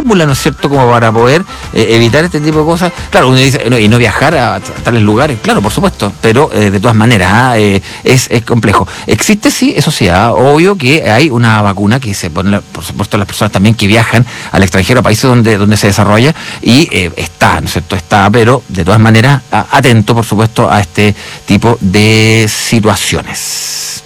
fórmula, ¿no es cierto?, como para poder evitar este tipo de cosas. Claro, uno dice, y no viajar a tales lugares, claro, por supuesto, pero de todas maneras es complejo. Existe, sí, eso sí, obvio que hay una vacuna que se pone, por supuesto, las personas también que viajan al extranjero, a países donde se desarrolla, y está, ¿no es cierto?, pero de todas maneras atento, por supuesto, a este tipo de situaciones.